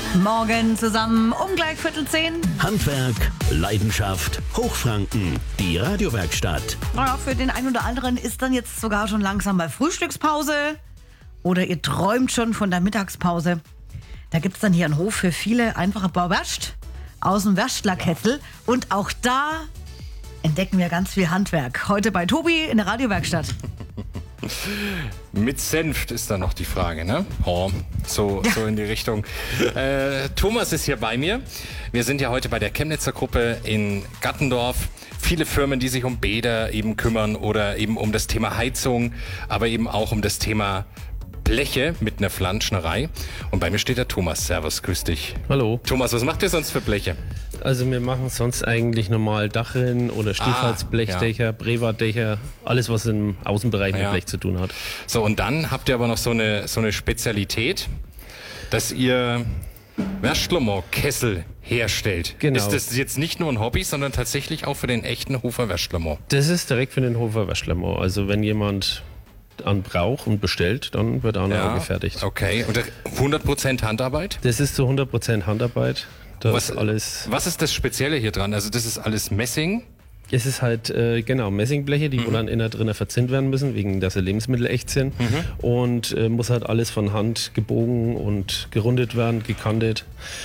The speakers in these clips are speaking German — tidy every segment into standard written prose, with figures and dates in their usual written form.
Morgen zusammen um gleich 9:45. Handwerk, Leidenschaft, Hochfranken, die Radiowerkstatt. Naja, für den einen oder anderen ist dann jetzt sogar schon langsam mal Frühstückspause. Oder ihr träumt schon von der Mittagspause. Da gibt es dann hier einen Hof für viele einfache Bauwäscht aus dem Wäschtlerkessel. Und auch da entdecken wir ganz viel Handwerk. Heute bei Tobi in der Radiowerkstatt. Mit Senft ist dann noch die Frage, ne? Oh, so in die Richtung. Thomas ist hier bei mir. Wir sind ja heute bei der Chemnitzer Gruppe in Gattendorf. Viele Firmen, die sich um Bäder eben kümmern oder eben um das Thema Heizung, aber eben auch um das Thema Bleche mit einer Flanschnerei. Und bei mir steht der Thomas. Servus, grüß dich. Hallo. Thomas, was macht ihr sonst für Bleche? Also wir machen sonst eigentlich normal Dachrinnen oder Stiefholzblechdächer, Brevatdächer, alles was im Außenbereich mit Blech zu tun hat. So, und dann habt ihr aber noch so eine Spezialität, dass ihr Wäschlemont-Kessel herstellt. Genau. Ist das jetzt nicht nur ein Hobby, sondern tatsächlich auch für den echten Hofer Wäschlemont? Das ist direkt für den Hofer Wäschlemont. Also wenn jemand an braucht und bestellt, dann wird auch noch gefertigt. Okay, und 100% Handarbeit? Das ist zu 100% Handarbeit. Was ist das Spezielle hier dran? Also das ist alles Messing? Es ist halt, Messingbleche, die wo dann innen drinnen verzinnt werden müssen, wegen dass sie Lebensmittel echt sind. Und muss halt alles von Hand gebogen und gerundet werden, gekantet.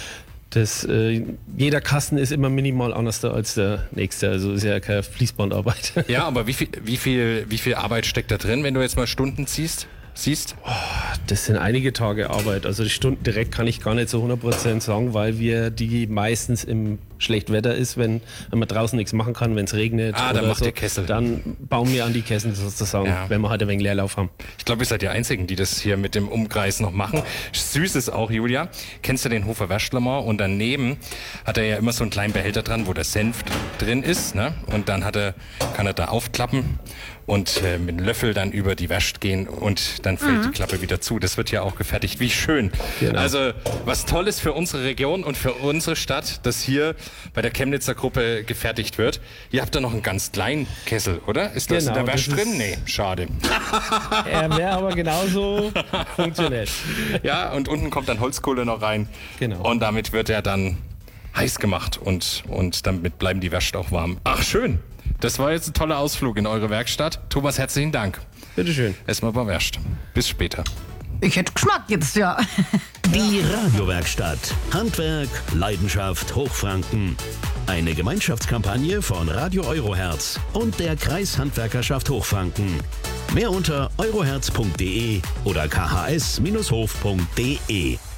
Jeder Kasten ist immer minimal anders als der nächste, also ist ja keine Fließbandarbeit. Ja, aber wie viel Arbeit steckt da drin, wenn du jetzt mal Stunden siehst? Das sind einige Tage Arbeit. Also die Stunden direkt kann ich gar nicht zu 100% sagen, weil wir die meistens im Schlechtwetter ist, wenn man draußen nichts machen kann, wenn es regnet dann oder macht so, ihr Kessel. dann bauen wir an die Kessel sozusagen, wenn wir halt ein wenig Leerlauf haben. Ich glaube, ihr seid die Einzigen, die das hier mit dem Umkreis noch machen. Süß ist auch, Julia. Kennst du den Hofer Wäschlemont? Und daneben hat er ja immer so einen kleinen Behälter dran, wo der Senf drin ist. Ne? Und dann kann er da aufklappen und mit einem Löffel dann über die Wäsche gehen und dann fällt die Klappe wieder zu. Das wird ja auch gefertigt. Wie schön. Genau. Also was Tolles für unsere Region und für unsere Stadt, dass hier bei der Chemnitzer Gruppe gefertigt wird. Ihr habt da noch einen ganz kleinen Kessel, oder? Ist das in der Wäsche drin? Nee, schade. Er wäre aber genauso funktionell. Ja, und unten kommt dann Holzkohle noch rein. Genau. Und damit wird er dann heiß gemacht und damit bleiben die Wäsche auch warm. Ach, schön. Das war jetzt ein toller Ausflug in eure Werkstatt. Thomas, herzlichen Dank. Bitteschön. Erstmal bei Wäscht. Bis später. Ich hätte Geschmack jetzt, ja. Die Radiowerkstatt. Handwerk, Leidenschaft, Hochfranken. Eine Gemeinschaftskampagne von Radio Euroherz und der Kreishandwerkerschaft Hochfranken. Mehr unter euroherz.de oder khs-hof.de.